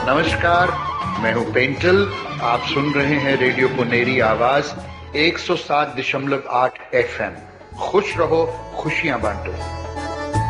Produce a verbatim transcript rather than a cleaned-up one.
नमस्कार, मैं हूं पेंटल। आप सुन रहे हैं रेडियो पुनेरी आवाज एक सौ सात दशमलव आठ एफ एम। खुश रहो, खुशियां बांटो।